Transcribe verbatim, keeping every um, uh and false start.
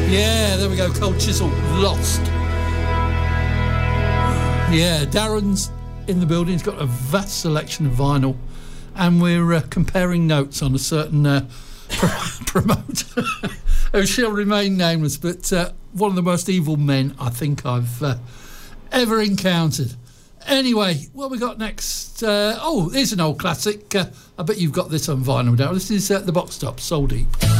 Yeah, there we go. Cold Chisel, Lost. Yeah, Darren's in the building. He's got a vast selection of vinyl, and we're uh, comparing notes on a certain uh, pr- promoter who shall remain nameless, but uh, one of the most evil men I think I've uh, ever encountered. Anyway, what we got next? Uh, oh, here's an old classic. Uh, I bet you've got this on vinyl, Darren. This is uh, The Box Tops, Soul Deep.